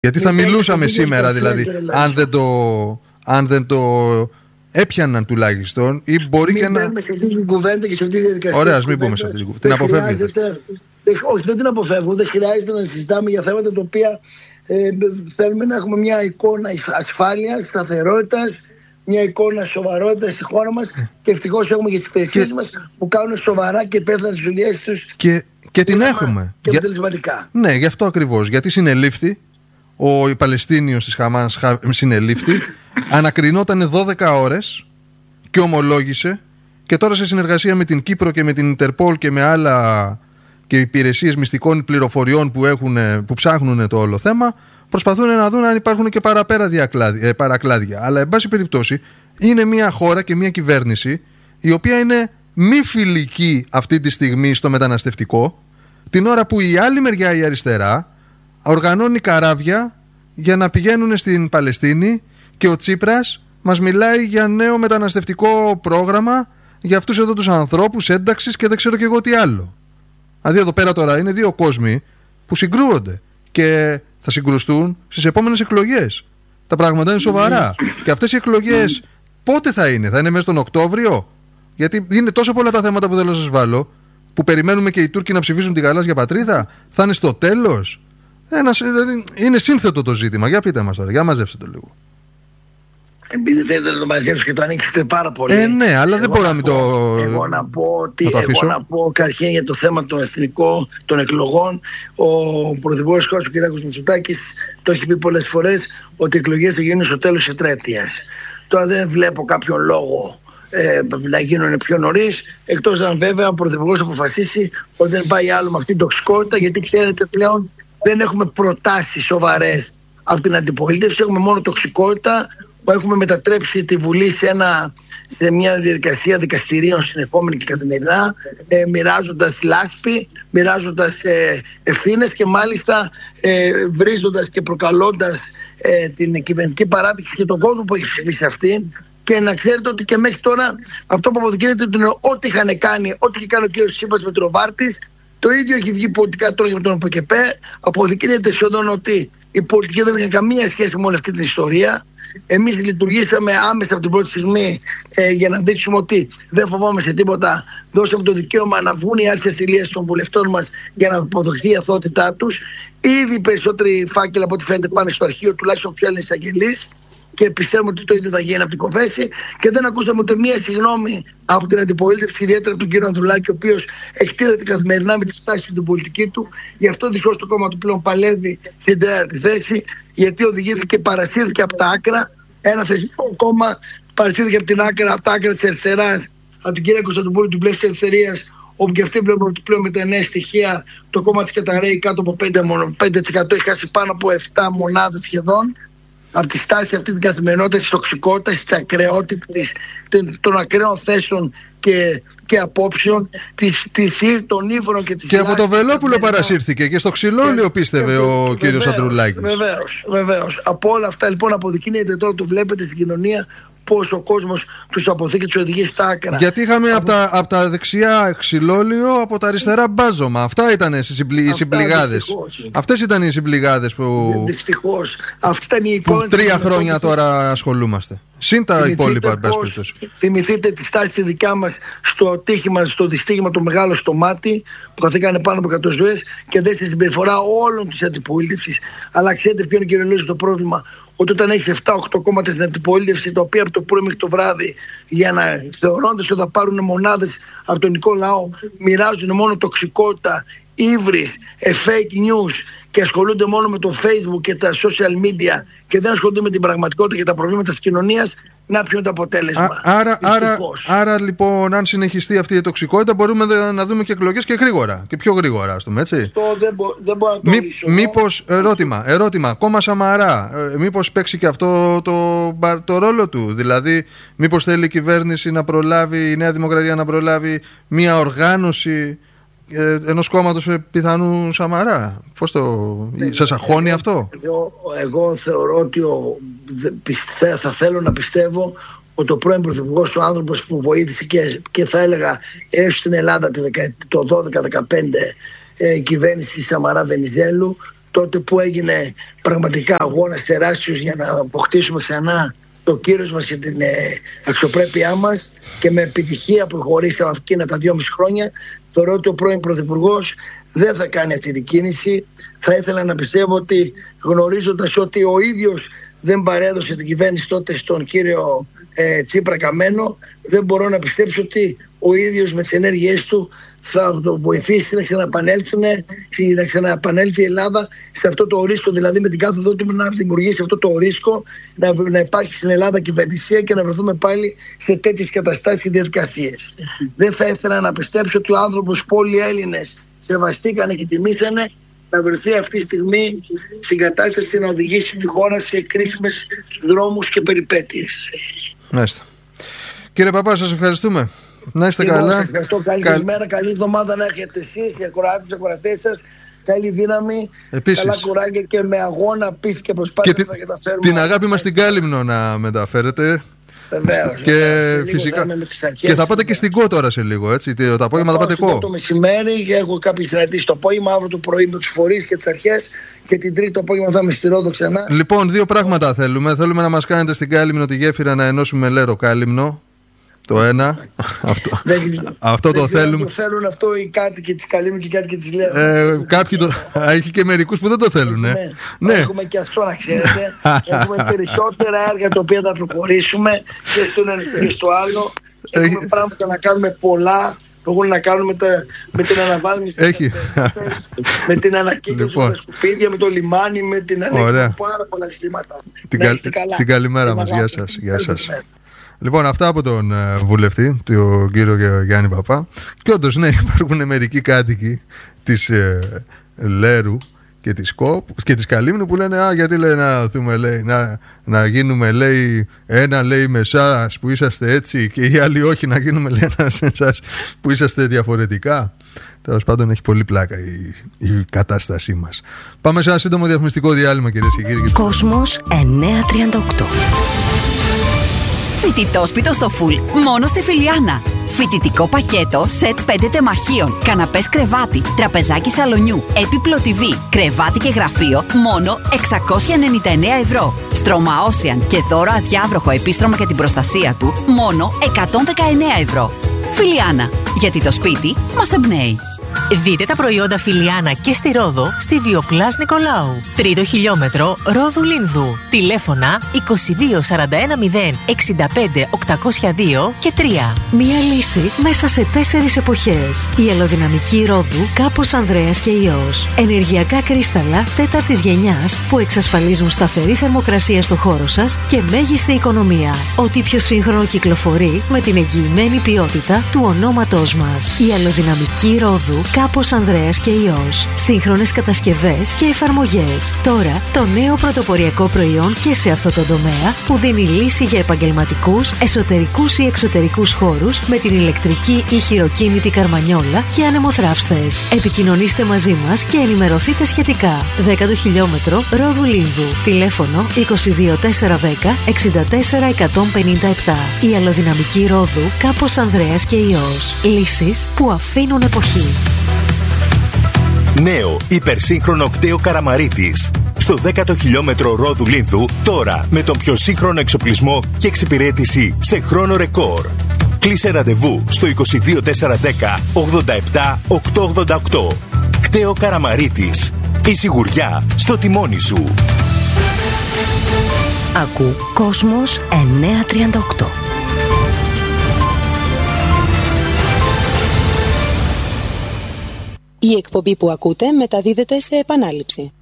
Γιατί θα μιλούσαμε σήμερα, δηλαδή, αν δεν το έπιαναν τουλάχιστον, ή μπορεί και να. Μην μπούμε σε αυτή την κουβέντα και σε αυτή τη διαδικασία. Ωραία, ας μην μπούμε σε αυτή την κουβέντα. Την αποφεύγετε. Όχι, δεν την αποφεύγω. Δεν χρειάζεται να συζητάμε για θέματα τα οποία θέλουμε να έχουμε μια εικόνα ασφάλειας, σταθερότητας, μια εικόνα σοβαρότητας στη χώρα μας και ευτυχώς έχουμε και τις υπηρεσίες μας που κάνουν σοβαρά και υπεύθυνα τις δουλειές τους. Και την έχουμε. Και αποτελεσματικά. Ναι, γι' αυτό ακριβώς. Γιατί συνελήφθη. Ο Παλαιστίνιος της Χαμάς συνελήφθη, ανακρινόταν 12 ώρες και ομολόγησε, και τώρα σε συνεργασία με την Κύπρο και με την Ιντερπόλ και με άλλα και υπηρεσίες μυστικών πληροφοριών που ψάχνουν το όλο θέμα, προσπαθούν να δουν αν υπάρχουν και παραπέρα παρακλάδια. Αλλά εν πάση περιπτώσει είναι μια χώρα και μια κυβέρνηση η οποία είναι μη φιλική αυτή τη στιγμή στο μεταναστευτικό, την ώρα που η άλλη μεριά, η αριστερά, οργανώνει καράβια για να πηγαίνουν στην Παλαιστίνη, και ο Τσίπρας μας μιλάει για νέο μεταναστευτικό πρόγραμμα για αυτούς εδώ τους ανθρώπους ένταξης και δεν ξέρω και εγώ τι άλλο. Δηλαδή εδώ πέρα τώρα είναι δύο κόσμοι που συγκρούονται και θα συγκρουστούν στις επόμενες εκλογές. Τα πράγματα είναι σοβαρά. Και αυτές οι εκλογές πότε θα είναι μέσα στον Οκτώβριο? Γιατί είναι τόσο πολλά τα θέματα που θέλω να σας βάλω, που περιμένουμε και οι Τούρκοι να ψηφίσουν την γαλάζια πατρίδα. Θα είναι στο τέλος. Είναι σύνθετο το ζήτημα. Για πείτε μας τώρα, για μαζέψτε το λίγο. Επειδή θέλετε να το μαζέψετε και το ανοίξετε πάρα πολύ. Ναι, αλλά δεν μπορώ να μην το. Εγώ να πω καταρχήν για το θέμα των εθνικών, των εκλογών. Ο Πρωθυπουργός ο κ. Μητσοτάκης το έχει πει πολλές φορές ότι οι εκλογές θα γίνουν στο τέλος της τετραετίας. Τώρα δεν βλέπω κάποιον λόγο να γίνουν πιο νωρίς, εκτός αν βέβαια ο Πρωθυπουργός αποφασίσει ότι δεν πάει άλλο με αυτή την τοξικότητα, γιατί ξέρετε πλέον δεν έχουμε προτάσεις σοβαρές από την αντιπολίτευση, έχουμε μόνο τοξικότητα που έχουμε μετατρέψει τη Βουλή σε μια διαδικασία δικαστηρίων συνεχόμενη και καθημερινά, μοιράζοντας λάσπη, μοιράζοντας ευθύνες και μάλιστα βρίζοντας και προκαλώντας την κυβερνητική παράδειξη και τον κόσμο που έχει ψηφίσει αυτήν. Και να ξέρετε ότι και μέχρι τώρα αυτό που αποδεικνύεται ότι είναι ό,τι είχαν κάνει, ό,τι είχε κάνει ο κ. Τσίπρας με τον Νοβάρτης, το ίδιο έχει βγει πολιτικά τώρα με τον ΟΠΚΕΠΕ. Αποδεικνύεται σχεδόν ότι η πολιτική δεν έχει καμία σχέση με όλη αυτή την ιστορία. Εμείς λειτουργήσαμε άμεσα από την πρώτη στιγμή για να δείξουμε ότι δεν φοβόμαστε τίποτα. Δώσαμε το δικαίωμα να βγουν οι άρχιες ασυλίες των βουλευτών μας για να αποδοχθεί η αθωότητά τους. Ήδη οι περισσότεροι φάκελοι από ό,τι φαίνεται πάνε στο αρχείο, τουλάχιστον τους Έλληνες εισαγγελείς. Και πιστεύουμε ότι το ίδιο θα γίνει από την Κοφέση. Και δεν ακούσαμε ούτε μία συγγνώμη από την αντιπολίτευση, ιδιαίτερα από τον κύριο Ανδρουλάκη, ο οποίος εκτίθεται καθημερινά με τη στάση του, την πολιτική του. Γι' αυτό δυστυχώς το κόμμα του πλέον παλεύει στην τέταρτη θέση, γιατί οδηγήθηκε, παρασύρθηκε από τα άκρα. Ένα θεσμικό κόμμα παρασύρθηκε από τα άκρα της αριστεράς, από την κυρία Κωνσταντοπούλου του Μπλε της Ελευθερίας, όπου και αυτή πλέον με τα νέα στοιχεία το κόμμα της καταραίει κάτω από 5%, έχει χάσει πάνω από 7 μονάδες σχεδόν. Από τη στάση αυτή την καθημερινότητα, της τοξικότητας, της ακρεότητας, των ακραίων θέσεων και απόψεων, των ύβρων και της. Και από το Βελόπουλο παρασύρθηκε και στο ξυλόλαιο, πίστευε ο κύριος Ανδρουλάκης. Βεβαίως. Από όλα αυτά λοιπόν αποδεικνύεται, τώρα το βλέπετε στην κοινωνία, πώς ο κόσμος τους αποθήκε, τους οδηγεί στα άκρα. Γιατί είχαμε από τα δεξιά ξυλόλαιο, από τα αριστερά μπάζωμα. Αυτά ήταν οι συμπληγάδες. Αυτές ήταν οι συμπληγάδες που. Δυστυχώς. Αυτή ήταν η εικόνα. 3 χρόνια τώρα ασχολούμαστε. Συν τα υπόλοιπα, εν πάση περιπτώσει. Θυμηθείτε τη στάση τη δικιά μας στο δυστύχημα το μεγάλο στο μάτι, που χαθήκανε πάνω από 100 ζωές, και δεν στη συμπεριφορά όλων της αντιπολίτευσης. Αλλά ξέρετε ποιο είναι κυριολεκτικά το πρόβλημα? Ότι όταν έχει 7-8 κόμματα στην αντιπολίτευση, τα οποία από το πρωί μέχρι το βράδυ, για να θεωρώντας ότι θα πάρουν μονάδες από τον ελληνικό λαό, μοιράζουν μόνο τοξικότητα, ύβρις, fake news και ασχολούνται μόνο με το Facebook και τα social media και δεν ασχολούνται με την πραγματικότητα και τα προβλήματα της κοινωνίας, να ποιο είναι το αποτέλεσμα. Άρα λοιπόν, αν συνεχιστεί αυτή η τοξικότητα, μπορούμε να δούμε και εκλογές και γρήγορα. Και πιο γρήγορα, ας πούμε, έτσι. Δεν μπορώ να το λύσω. Μήπως, ερώτημα, κόμμα Σαμαρά, μήπως παίξει και αυτό το ρόλο του? Δηλαδή, μήπως θέλει η κυβέρνηση να προλάβει, η Νέα Δημοκρατία να προλάβει μια οργάνωση ενός κόμματος πιθανού Σαμαρά? Πώς σας αγχώνει αυτό? Εγώ θεωρώ ότι θα θέλω να πιστεύω ότι ο πρώην Πρωθυπουργός, ο άνθρωπος που βοήθησε και θα έλεγα έστω στην Ελλάδα το 12-15 κυβέρνηση Σαμαρά Βενιζέλου, τότε που έγινε πραγματικά αγώνας τεράστιος για να αποκτήσουμε ξανά το κύρος μας και την αξιοπρέπειά μας, και με επιτυχία προχωρήσαμε εκείνα τα 2,5 χρόνια. Θεωρώ ότι ο πρώην Πρωθυπουργός δεν θα κάνει αυτή την κίνηση. Θα ήθελα να πιστεύω ότι, γνωρίζοντας ότι ο ίδιος δεν παρέδωσε την κυβέρνηση τότε στον κύριο Τσίπρα Καμένο, δεν μπορώ να πιστέψω ότι ο ίδιος με τις ενέργειές του θα βοηθήσει να ξαναπανέλθει η Ελλάδα σε αυτό το ρίσκο, δηλαδή με την κάθοδό του να δημιουργήσει αυτό το ρίσκο, να υπάρχει στην Ελλάδα κυβερνησία και να βρεθούμε πάλι σε τέτοιες καταστάσεις και διαδικασίες. Δεν θα ήθελα να πιστέψω ότι ο άνθρωπος που όλοι οι Έλληνες σεβαστήκανε και τιμήσανε να βρεθεί αυτή τη στιγμή στην κατάσταση να οδηγήσει τη χώρα σε κρίσιμες δρόμους και περιπέτειες. Μάλιστα. Κύριε Παπά, σας ευχαριστούμε. Να είστε καλά. Σας ευχαριστώ. Καλή μέρα, καλή εβδομάδα να έχετε εσείς και οι ακροατές σας. Καλή δύναμη. Επίσης. Καλά κουράγια και με αγώνα, πίστη και προσπάθεια θα καταφέρουμε. Την αγάπη μας στην Κάλυμνο να μεταφέρετε. Βεβαίως. Και φυσικά. Και θα πάτε και στην ΚΟ τώρα σε λίγο, έτσι. Το απόγευμα θα πάτε ΚΟ. Το μεσημέρι και έχω κάποιες συναντήσεις το απόγευμα, αύριο το πρωί με τους φορείς και τις αρχές. Και την Τρίτη το απόγευμα θα είμαι στη Ρόδο ξανά. Λοιπόν, δύο πράγματα θέλουμε. Θέλουμε να μας κάνετε στην Κάλυμνο τη γέφυρα να ενώσουμε Λέρο Κάλυμνο. Το ένα. Αυτό το θέλουμε. Το θέλουν αυτό οι κάτοικοι της Καλύμνου και οι κάτοικοι της Λέρου. Κάποιοι το. Έχει και μερικούς που δεν το θέλουν. Ναι. Έχουμε και αυτό, να ξέρετε. Έχουμε περισσότερα έργα τα οποία θα προχωρήσουμε και στο ένα και στο άλλο. Έχουμε πράγματα να κάνουμε πολλά. Που έχουν να κάνουν με την αναβάθμιση, με την ανακύκλωση τα σκουπίδια, με το λιμάνι, με την ανέκδοση, πάρα πολλά συστήματα. Την καλημέρα μας. Γεια σας. Λοιπόν, αυτά από τον βουλευτή, τον κύριο Γιάννη Παπά. Και όντως, ναι, υπάρχουν μερικοί κάτοικοι της Λέρου και της ΚΟΠ και της Καλύμνου που λένε γιατί λέει να γίνουμε, λέει, ένα λέει με εσάς που είσαστε έτσι και οι άλλοι όχι, να γίνουμε, λέει, ένα σε εσάς που είσαστε διαφορετικά. Τέλος πάντων, έχει πολύ πλάκα η κατάστασή μας. Πάμε σε ένα σύντομο διαφημιστικό διάλειμμα, κυρίες και κύριοι. Κόσμος 938. Φοιτητόσπιτο στο φουλ, μόνο στη Φιλιάνα. Φοιτητικό πακέτο, σετ 5 τεμαχίων, καναπές κρεβάτι, τραπεζάκι σαλονιού, έπιπλο TV, κρεβάτι και γραφείο, μόνο 699 ευρώ. Στρώμα Ocean και δώρο αδιάβροχο επίστρωμα για την προστασία του, μόνο 119 ευρώ. Φιλιάνα, γιατί το σπίτι μας εμπνέει. Δείτε τα προϊόντα Φιλιάνα και στη Ρόδο, στη Βιοπλάς Νικολάου. 3ο χιλιόμετρο Ρόδου Λίνδου. Τηλέφωνα 22 41 0 65 802 και 3. Μία λύση μέσα σε 4 εποχές. Η αλλοδυναμική Ρόδου Κάπος Ανδρέας και Υιός. Ενεργειακά κρίσταλα 4ης γενιάς που εξασφαλίζουν σταθερή θερμοκρασία στο χώρο σας και μέγιστη οικονομία. Ό,τι πιο σύγχρονο κυκλοφορεί με την εγγυημένη ποιότητα του ονόματός μας. Η αλλοδυναμική Ρόδου Κάπος Ανδρέας και Υιός. Σύγχρονες κατασκευές και εφαρμογές. Τώρα το νέο πρωτοποριακό προϊόν και σε αυτό το τομέα που δίνει λύση για επαγγελματικούς, εσωτερικούς ή εξωτερικούς χώρους με την ηλεκτρική ή χειροκίνητη καρμανιόλα και ανεμοθράυστες. Επικοινωνήστε μαζί μας και ενημερωθείτε σχετικά. 10ο χιλιόμετρο Ρόδου Λίνδου. Τηλέφωνο 22 410 64 157. Η αλλοδυναμική Ρόδου Κάπος Ανδρέας και Υιός. Λύσεις που αφήνουν εποχή. Νέο υπερσύγχρονο κτέο Καραμαρίτης. Στο 10ο χιλιόμετρο Ρόδου Λίνδου, τώρα με τον πιο σύγχρονο εξοπλισμό και εξυπηρέτηση σε χρόνο ρεκόρ. Κλείσε ραντεβού στο 22 410 87 888. Κτέο Καραμαρίτης. Η σιγουριά στο τιμόνι σου. Ακού Κόσμος 938. Η εκπομπή που ακούτε μεταδίδεται σε επανάληψη.